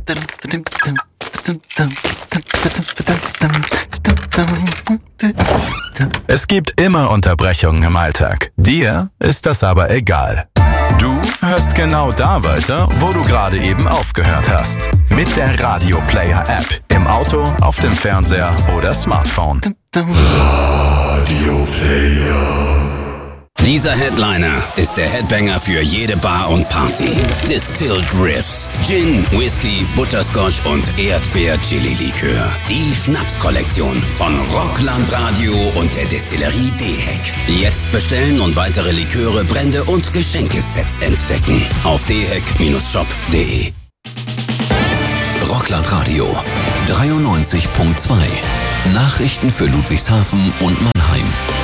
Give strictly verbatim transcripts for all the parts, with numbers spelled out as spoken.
Es gibt immer Unterbrechungen im Alltag. Dir ist das aber egal. Du hörst genau da weiter, wo du gerade eben aufgehört hast. Mit der Radio Player App. Im Auto, auf dem Fernseher oder Smartphone. Radio Player. Dieser Headliner ist der Headbanger für jede Bar und Party. Distilled Riffs, Gin, Whisky, Butterscotch und Erdbeer-Chili-Likör. Die Schnapskollektion von Rockland Radio und der Destillerie D-Heck. Jetzt bestellen und weitere Liköre, Brände und Geschenkesets entdecken. Auf d heck shop punkt de. Rockland Radio dreiundneunzig Punkt zwei. Nachrichten für Ludwigshafen und Mannheim.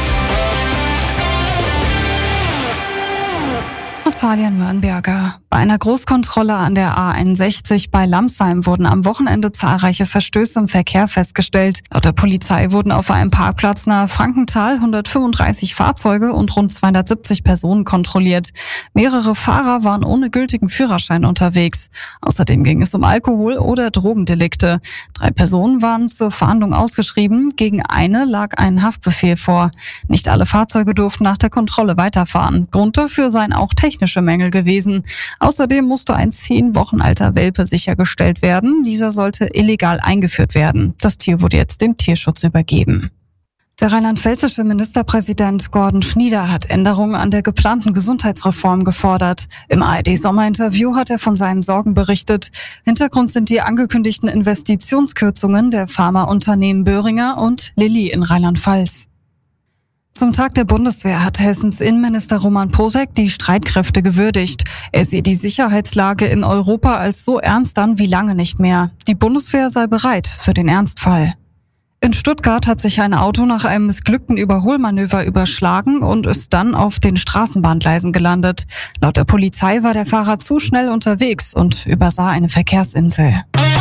Natalia Nürnberger. Bei einer Großkontrolle an der A einundsechzig bei Lamsheim wurden am Wochenende zahlreiche Verstöße im Verkehr festgestellt. Laut der Polizei wurden auf einem Parkplatz nahe Frankenthal hundertfünfunddreißig Fahrzeuge und rund zweihundertsiebzig Personen kontrolliert. Mehrere Fahrer waren ohne gültigen Führerschein unterwegs. Außerdem ging es um Alkohol- oder Drogendelikte. Drei Personen waren zur Fahndung ausgeschrieben. Gegen eine lag ein Haftbefehl vor. Nicht alle Fahrzeuge durften nach der Kontrolle weiterfahren. Grund dafür seien auch technische Mängel gewesen. Außerdem musste ein zehn Wochen alter Welpe sichergestellt werden. Dieser sollte illegal eingeführt werden. Das Tier wurde jetzt dem Tierschutz übergeben. Der rheinland-pfälzische Ministerpräsident Gordon Schnieder hat Änderungen an der geplanten Gesundheitsreform gefordert. Im A R D-Sommerinterview hat er von seinen Sorgen berichtet. Hintergrund sind die angekündigten Investitionskürzungen der Pharmaunternehmen Boehringer und Lilly in Rheinland-Pfalz. Zum Tag der Bundeswehr hat Hessens Innenminister Roman Posek die Streitkräfte gewürdigt. Er sieht die Sicherheitslage in Europa als so ernst an wie lange nicht mehr. Die Bundeswehr sei bereit für den Ernstfall. In Stuttgart hat sich ein Auto nach einem missglückten Überholmanöver überschlagen und ist dann auf den Straßenbahngleisen gelandet. Laut der Polizei war der Fahrer zu schnell unterwegs und übersah eine Verkehrsinsel.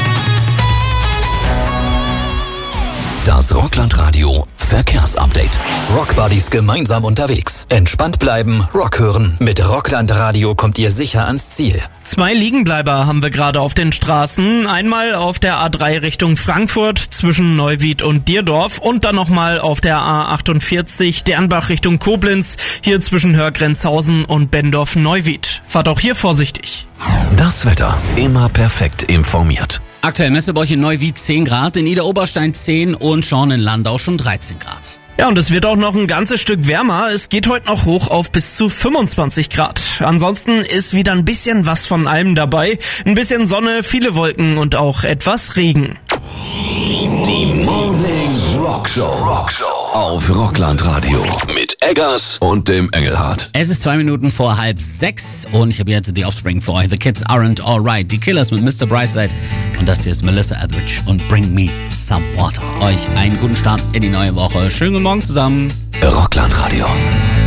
Das Rockland Radio Verkehrsupdate. Rockbuddies gemeinsam unterwegs. Entspannt bleiben, Rock hören. Mit Rockland Radio kommt ihr sicher ans Ziel. Zwei Liegenbleiber haben wir gerade auf den Straßen. Einmal auf der A drei Richtung Frankfurt zwischen Neuwied und Dierdorf und dann nochmal auf der A achtundvierzig Dernbach Richtung Koblenz, hier zwischen Hörgrenzhausen und Bendorf-Neuwied. Fahrt auch hier vorsichtig. Das Wetter immer perfekt informiert. Aktuell Messebäuch in Neuwied zehn Grad, in Idar-Oberstein zehn und Schorn-in-Landau schon dreizehn Grad. Ja, und es wird auch noch ein ganzes Stück wärmer. Es geht heute noch hoch auf bis zu fünfundzwanzig Grad. Ansonsten ist wieder ein bisschen was von allem dabei. Ein bisschen Sonne, viele Wolken und auch etwas Regen. Die, die Morning Rock Show. Rock Show auf Rockland Radio mit Eggers und dem Engelhardt. Es ist zwei Minuten vor halb sechs und ich habe jetzt The Offspring für euch. The Kids Aren't Alright. Die Killers mit Mister Brightside. Und das hier ist Melissa Etheridge und Bring Me Some Water. Euch einen guten Start in die neue Woche. Schönen guten Morgen zusammen. Rockland Radio.